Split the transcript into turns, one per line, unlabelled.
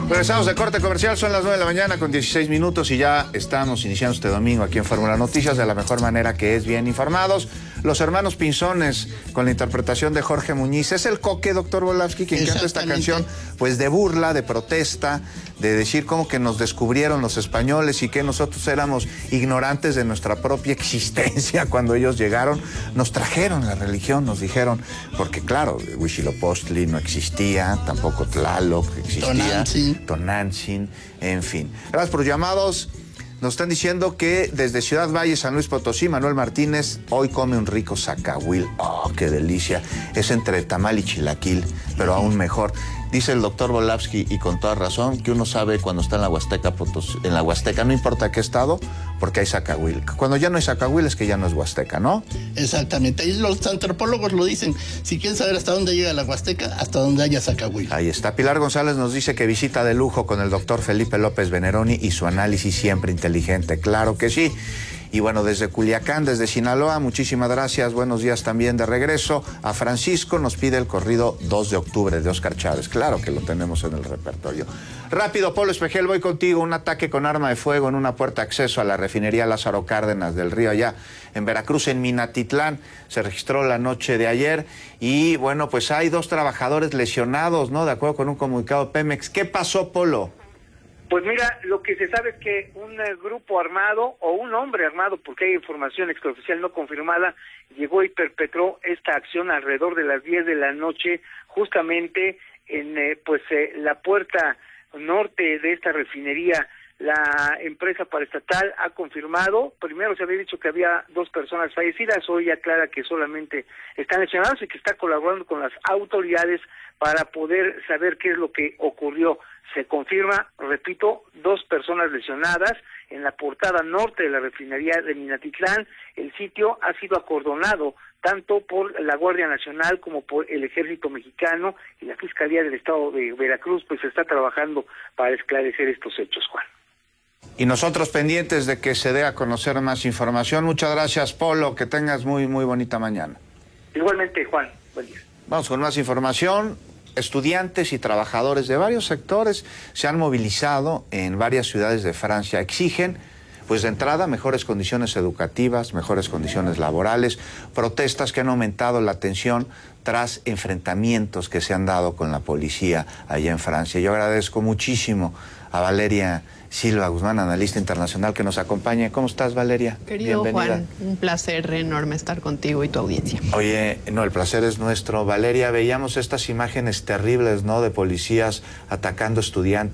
Regresamos de corte comercial, son las 9 de la mañana con 16 minutos y ya estamos iniciando este domingo aquí en Fórmula Noticias de la mejor manera, que es bien informados. Los hermanos Pinzones con la interpretación de Jorge Muñiz. Es el Coque, doctor Volavsky, quien canta esta canción, pues de burla, de protesta, de decir cómo que nos descubrieron los españoles y que nosotros éramos ignorantes de nuestra propia existencia cuando ellos llegaron. Nos trajeron la religión, nos dijeron, porque claro, Huitzilopochtli no existía, tampoco Tlaloc existía, Tonantzin, en fin. Gracias por los llamados. Nos están diciendo que desde Ciudad Valle, San Luis Potosí, Manuel Martínez hoy come un rico zacahuil. ¡Oh, qué delicia! Es entre tamal y chilaquil, pero aún mejor. Dice el doctor Volavsky, y con toda razón, que uno sabe cuando está en la Huasteca Potosí, en la Huasteca, no importa qué estado, porque hay zacahuil. Cuando ya no hay zacahuil es que ya no es Huasteca, ¿no?
Exactamente. Ahí los antropólogos lo dicen. Si quieren saber hasta dónde llega la Huasteca, hasta donde haya zacahuil.
Ahí está. Pilar González nos dice que visita de lujo con el doctor Felipe López Veneroni y su análisis siempre inteligente. Claro que sí. Y bueno, desde Culiacán, desde Sinaloa, muchísimas gracias. Buenos días también de regreso. A Francisco nos pide el corrido 2 de octubre de Óscar Chávez. Claro que lo tenemos en el repertorio. Rápido, Polo Espejel, voy contigo. Un ataque con arma de fuego en una puerta de acceso a la refinería Lázaro Cárdenas del Río, allá en Veracruz, en Minatitlán. Se registró la noche de ayer. Y bueno, pues hay 2 trabajadores lesionados, ¿no? De acuerdo con un comunicado de Pemex. ¿Qué pasó, Polo?
Pues mira, lo que se sabe es que un grupo armado o un hombre armado, porque hay información extraoficial no confirmada, llegó y perpetró esta acción alrededor de las 10 de la noche, justamente en la puerta norte de esta refinería. La empresa paraestatal ha confirmado, primero se había dicho que había 2 personas fallecidas, hoy aclara que solamente están lesionados y que está colaborando con las autoridades para poder saber qué es lo que ocurrió. Se confirma, repito, 2 personas lesionadas en la portada norte de la refinería de Minatitlán. El sitio ha sido acordonado tanto por la Guardia Nacional como por el Ejército Mexicano, y la Fiscalía del Estado de Veracruz pues está trabajando para esclarecer estos hechos, Juan.
Y nosotros pendientes de que se dé a conocer más información. Muchas gracias, Polo. Que tengas muy bonita mañana.
Igualmente, Juan. Buen día.
Vamos con más información. Estudiantes y trabajadores de varios sectores se han movilizado en varias ciudades de Francia. Exigen, pues de entrada, mejores condiciones educativas, mejores condiciones laborales, protestas que han aumentado la tensión tras enfrentamientos que se han dado con la policía allá en Francia. Yo agradezco muchísimo a Valeria Silva Guzmán, analista internacional, que nos acompaña. ¿Cómo estás, Valeria?
Querido
Bienvenida.
Juan, un placer enorme estar contigo y tu audiencia.
Oye, no, el placer es nuestro. Valeria, veíamos estas imágenes terribles, ¿no?, de policías atacando estudiantes.